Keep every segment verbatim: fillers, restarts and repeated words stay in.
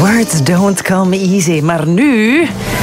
Words don't come easy, maar nu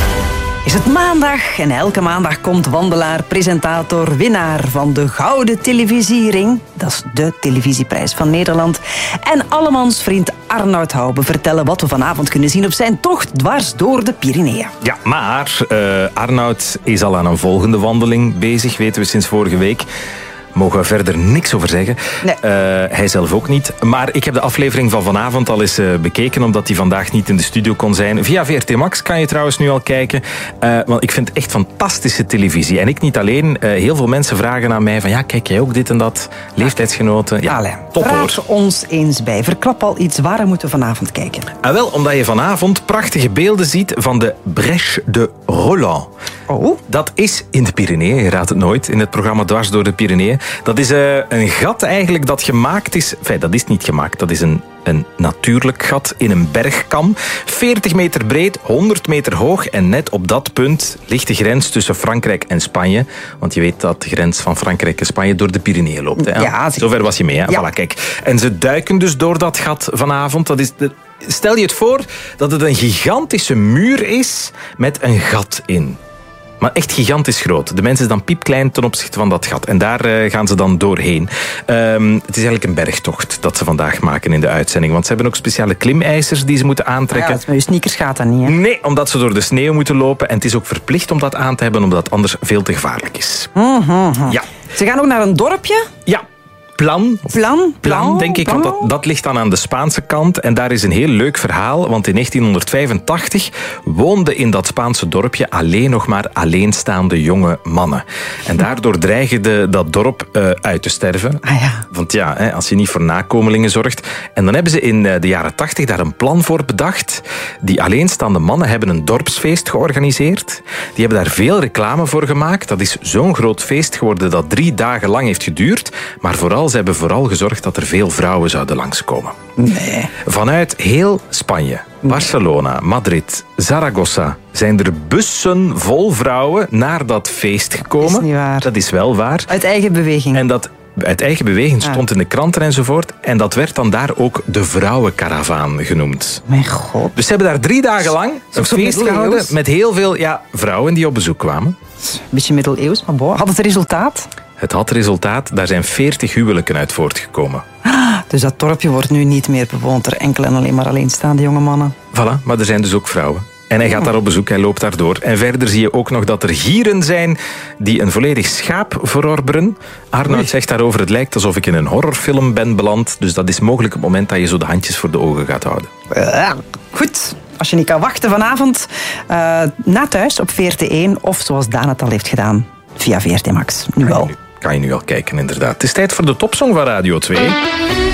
is het maandag en elke maandag komt wandelaar, presentator, winnaar van de Gouden Televisiering, dat is de televisieprijs van Nederland, en allemansvriend Arnoud Houben vertellen wat we vanavond kunnen zien op zijn tocht dwars door de Pyreneeën. Ja, maar uh, Arnoud is al aan een volgende wandeling bezig, weten we sinds vorige week. Mogen we verder niks over zeggen. Nee. Uh, hij zelf ook niet. Maar ik heb de aflevering van vanavond al eens uh, bekeken, omdat hij vandaag niet in de studio kon zijn. Via V R T Max kan je trouwens nu al kijken. Uh, want ik vind het echt fantastische televisie. En ik niet alleen. Uh, heel veel mensen vragen aan mij van, ja, kijk jij ook dit en dat? Leeftijdsgenoten. Ja, Allee, top hoor. praat ons eens bij. Verklap al iets, waar moeten we vanavond kijken? Ah, wel, omdat je vanavond prachtige beelden ziet van de Brèche de Roland. Oh. Dat is in de Pyreneeën, je raadt het nooit, in het programma Dwars door de Pyreneeën. Dat is uh, een gat eigenlijk dat gemaakt is... Enfin, dat is niet gemaakt, dat is een, een natuurlijk gat in een bergkam. veertig meter breed, honderd meter hoog en net op dat punt ligt de grens tussen Frankrijk en Spanje. Want je weet dat de grens van Frankrijk en Spanje door de Pyreneeën loopt. Hè? Ja, zover was je mee, hè? Ja. Voilà, kijk. En ze duiken dus door dat gat vanavond. Dat is de... Stel je het voor dat het een gigantische muur is met een gat in. Maar echt gigantisch groot. De mens is dan piepklein ten opzichte van dat gat. En daar uh, gaan ze dan doorheen. Um, het is eigenlijk een bergtocht dat ze vandaag maken in de uitzending. Want ze hebben ook speciale klimijzers die ze moeten aantrekken. Ja, met je sneakers gaat dat niet, hè? Nee, omdat ze door de sneeuw moeten lopen. En het is ook verplicht om dat aan te hebben, omdat het anders veel te gevaarlijk is. Mm-hmm. Ja. Ze gaan ook naar een dorpje. Ja. Plan. Plan? Plan, denk ik, plan. want dat, dat ligt dan aan de Spaanse kant. En daar is een heel leuk verhaal, want in negentienhonderdvijfentachtig woonden in dat Spaanse dorpje alleen nog maar alleenstaande jonge mannen. En daardoor dreigde dat dorp uh, uit te sterven. Ah ja. Want ja, hè, als je niet voor nakomelingen zorgt. En dan hebben ze in de jaren tachtig daar een plan voor bedacht. Die alleenstaande mannen hebben een dorpsfeest georganiseerd. Die hebben daar veel reclame voor gemaakt. Dat is zo'n groot feest geworden dat drie dagen lang heeft geduurd. Maar vooral ze hebben vooral gezorgd dat er veel vrouwen zouden langskomen. Nee. Vanuit heel Spanje, Barcelona, Madrid, Zaragoza zijn er bussen vol vrouwen naar dat feest gekomen. Dat is niet waar. Dat is wel waar. Uit eigen beweging. En dat uit eigen beweging stond Ah. in de kranten enzovoort. En dat werd dan daar ook de vrouwenkaravaan genoemd. Mijn god. Dus ze hebben daar drie dagen lang een zo feest middeleeuws? gehouden met heel veel ja, vrouwen die op bezoek kwamen. Een beetje middeleeuws, maar boah. Had het resultaat? Het had resultaat, daar zijn veertig huwelijken uit voortgekomen. Dus dat dorpje wordt nu niet meer bewoond door enkel en alleen maar alleenstaande jonge mannen. Voilà, maar er zijn dus ook vrouwen. En hij gaat daar op bezoek, hij loopt daar door. En verder zie je ook nog dat er gieren zijn die een volledig schaap verorberen. Arnoud Oei. zegt daarover, het lijkt alsof ik in een horrorfilm ben beland. Dus dat is mogelijk het moment dat je zo de handjes voor de ogen gaat houden. Uh, goed, als je niet kan wachten vanavond, uh, na thuis op V R T één of zoals Daan het al heeft gedaan, via V R T Max. Nu Kan je al. nu, kan je nu al kijken, inderdaad. Het is tijd voor de topsong van Radio twee.